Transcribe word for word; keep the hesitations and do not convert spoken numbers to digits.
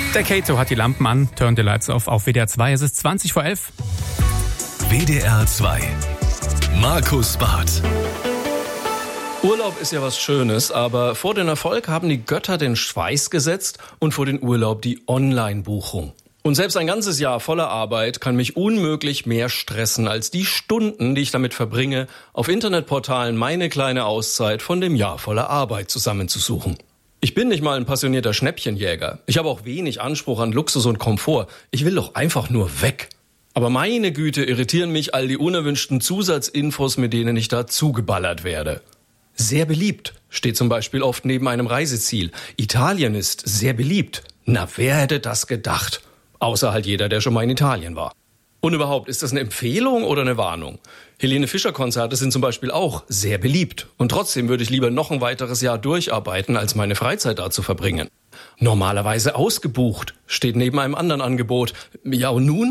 Der Kato hat die Lampen an, turn the lights off auf W D R zwei. Es ist zwanzig vor elf. W D R zwei. Markus Barth. Urlaub ist ja was Schönes, aber vor den Erfolg haben die Götter den Schweiß gesetzt und vor den Urlaub die Online-Buchung. Und selbst ein ganzes Jahr voller Arbeit kann mich unmöglich mehr stressen als die Stunden, die ich damit verbringe, auf Internetportalen meine kleine Auszeit von dem Jahr voller Arbeit zusammenzusuchen. Ich bin nicht mal ein passionierter Schnäppchenjäger. Ich habe auch wenig Anspruch an Luxus und Komfort. Ich will doch einfach nur weg. Aber meine Güte, irritieren mich all die unerwünschten Zusatzinfos, mit denen ich da zugeballert werde. Sehr beliebt steht zum Beispiel oft neben einem Reiseziel. Italien ist sehr beliebt. Na, wer hätte das gedacht? Außer halt jeder, der schon mal in Italien war. Und überhaupt, ist das eine Empfehlung oder eine Warnung? Helene Fischer-Konzerte sind zum Beispiel auch sehr beliebt. Und trotzdem würde ich lieber noch ein weiteres Jahr durcharbeiten, als meine Freizeit da zu verbringen. Normalerweise ausgebucht steht neben einem anderen Angebot. Ja, und nun?